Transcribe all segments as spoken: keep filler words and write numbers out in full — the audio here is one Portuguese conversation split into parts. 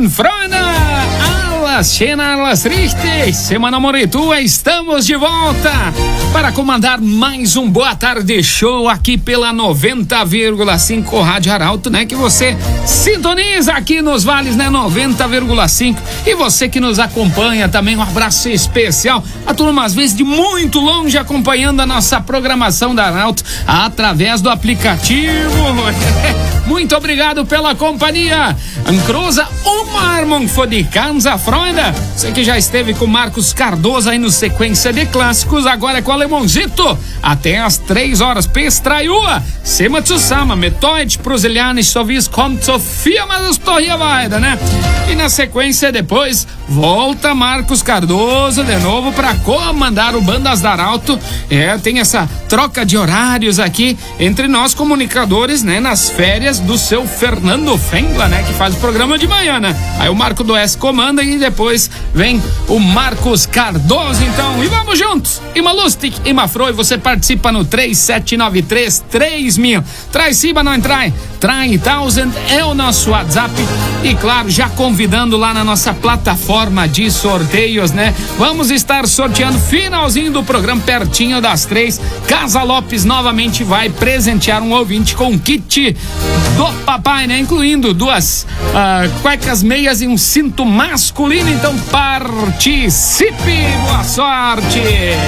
Guten Freunde, alles schön, alles richtig. Semana Moritua, estamos de volta para comandar mais um Boa Tarde Show aqui pela noventa vírgula cinco Rádio Arauto, né? Que você sintoniza aqui nos vales, né? noventa vírgula cinco. E você que nos acompanha também, um abraço especial a turma, às vezes de muito longe, acompanhando a nossa programação da Arauto através do aplicativo. Muito obrigado pela companhia. Ancrosa Omar Monfodicanza Freunde. Você que já esteve com Marcos Cardoso aí no Sequência de Clássicos, agora é com o Alemãozito. Até às três horas. Pestraiua. Sema Tsusama. Metoid Prozeliane Sovis kommt Sofia Mastoria Vaida, né? E na sequência depois volta Marcos Cardoso de novo para comandar o Bandas da Arauto. É, tem essa troca de horários aqui entre nós comunicadores, né? Nas férias do seu Fernando Fengla, né? Que faz o programa de manhã, né? Aí o Marco do S comanda e depois vem o Marcos Cardoso, então. E vamos juntos! Ima Lustig, Ima Froi, você participa no três sete nove três três mil. Traz Ciba, não entrai? Trai Thousand é o nosso WhatsApp. E claro, já convidando lá na nossa plataforma de sorteios, né? Vamos estar sorteando finalzinho do programa, pertinho das três. Casa Lopes novamente vai presentear um ouvinte com um kit do papai, né? Incluindo duas uh, cuecas meias e um cinto masculino. Então participe, boa sorte!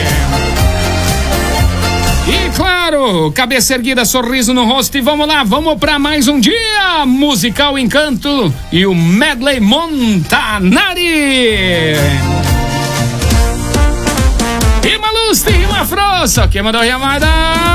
E claro, cabeça erguida, sorriso no rosto, e vamos lá, vamos pra mais um dia musical Encanto e o Medley Montanari. E Malusti, e uma froça, que mandou chamada.